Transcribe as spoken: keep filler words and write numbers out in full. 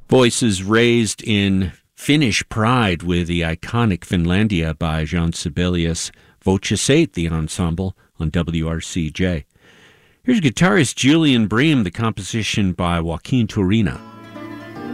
Voices raised in Finnish pride with the iconic Finlandia by Jean Sibelius. Voces eight, the ensemble, on W R C J. Here's guitarist Julian Bream, the composition by Joaquin Turina.